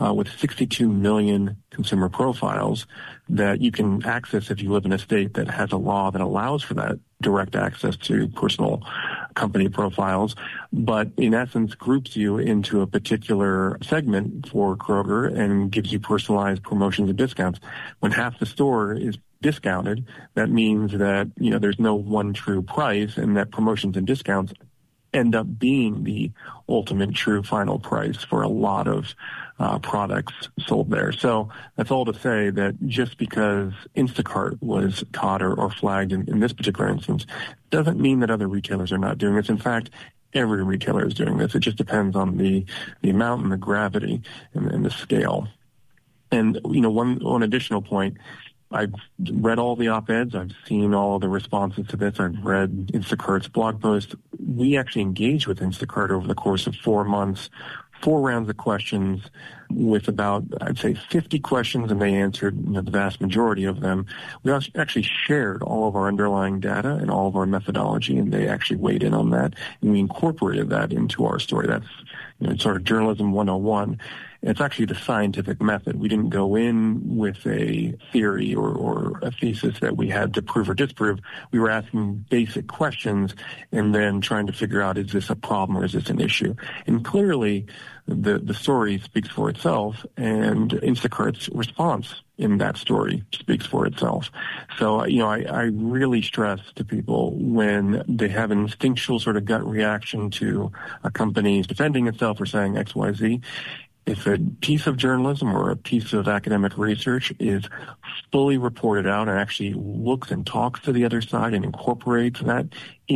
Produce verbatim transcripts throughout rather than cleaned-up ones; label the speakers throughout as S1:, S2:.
S1: uh, with sixty-two million consumer profiles that you can access if you live in a state that has a law that allows for that direct access to personal company profiles, but in essence groups you into a particular segment for Kroger and gives you personalized promotions and discounts. When half the store is discounted, that means that, you know, there's no one true price, and that promotions and discounts end up being the ultimate true final price for a lot of uh, products sold there. So that's all to say that just because Instacart was caught or, or flagged in, in this particular instance doesn't mean that other retailers are not doing this. In fact, every retailer is doing this. It just depends on the, the amount and the gravity and, and the scale. And, you know, one, one additional point, I've read all the op-eds. I've seen all the responses to this. I've read Instacart's blog post. We actually engaged with Instacart over the course of four months, four rounds of questions with about, I'd say, fifty questions, and they answered, you know, the vast majority of them. We actually shared all of our underlying data and all of our methodology, and they actually weighed in on that, and we incorporated that into our story. That's, you know, sort of journalism one oh one. It's actually the scientific method. We didn't go in with a theory or, or a thesis that we had to prove or disprove. We were asking basic questions and then trying to figure out, is this a problem or is this an issue? And clearly, the, the story speaks for itself, and Instacart's response in that story speaks for itself. So, you know, I, I really stress to people when they have an instinctual sort of gut reaction to a company defending itself or saying X, Y, Z, if a piece of journalism or a piece of academic research is fully reported out and actually looks and talks to the other side and incorporates that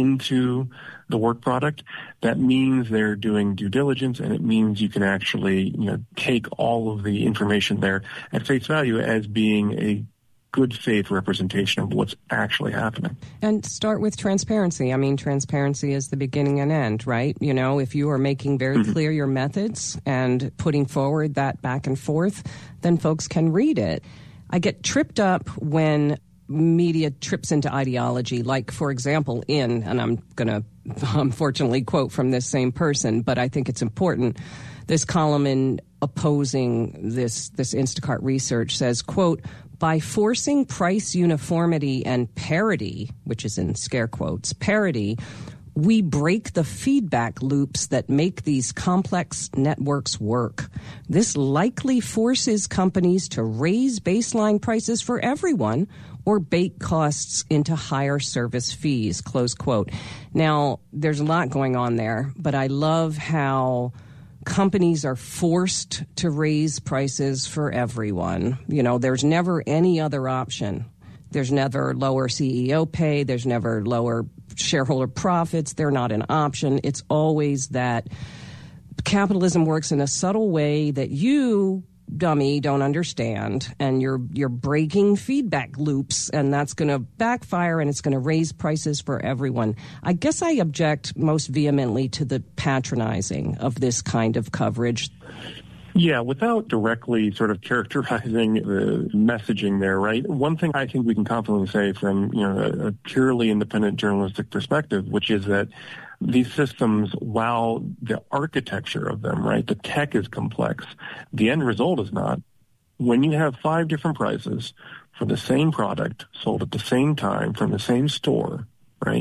S1: into the work product, that means they're doing due diligence, and it means you can actually, you know, take all of the information there at face value as being a good faith representation of what's actually happening.
S2: And start with transparency. I mean, transparency is the beginning and end, right? You know, if you are making very mm-hmm. clear your methods and putting forward that back and forth, then folks can read it. I get tripped up when media trips into ideology, like, for example, in, and I'm going to unfortunately quote from this same person, but I think it's important, this column in opposing this, this Instacart research says, quote, by forcing price uniformity and parity, which is in scare quotes, parity, we break the feedback loops that make these complex networks work. This likely forces companies to raise baseline prices for everyone or bake costs into higher service fees, close quote. Now, there's a lot going on there, but I love how companies are forced to raise prices for everyone. You know, there's never any other option. There's never lower C E O pay. There's never lower shareholder profits. They're not an option. It's always that capitalism works in a subtle way that you, dummy, don't understand, and you're you're breaking feedback loops, and that's going to backfire, and it's going to raise prices for everyone. I guess I object most vehemently to the patronizing of this kind of coverage.
S1: Yeah, without directly sort of characterizing the messaging there, right? One thing I think we can confidently say from, you know, a, a purely independent journalistic perspective, which is that these systems, while the architecture of them, right, the tech is complex, the end result is not. When you have five different prices for the same product sold at the same time from the same store, right,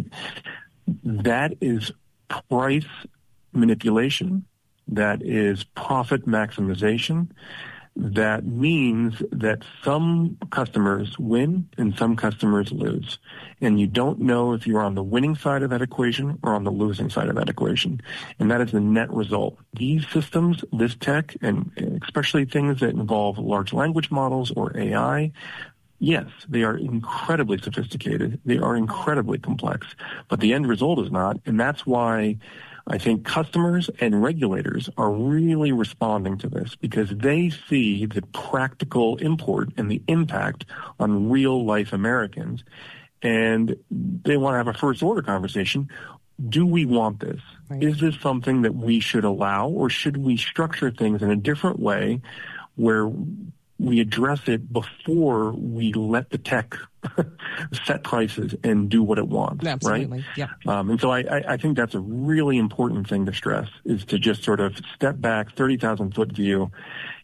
S1: that is price manipulation. That is profit maximization. That means that some customers win and some customers lose. And you don't know if you're on the winning side of that equation or on the losing side of that equation. And that is the net result. These systems, this tech, and especially things that involve large language models or A I, yes, they are incredibly sophisticated. They are incredibly complex. But the end result is not. And that's why I think customers and regulators are really responding to this because they see the practical import and the impact on real-life Americans, and they want to have a first-order conversation. Do we want this? Right. Is this something that we should allow, or should we structure things in a different way where we address it before we let the tech set prices and do what it wants,
S2: Absolutely.
S1: right?
S2: Yeah.
S1: Um, and so I, I, I think that's a really important thing to stress, is to just sort of step back, thirty thousand foot view,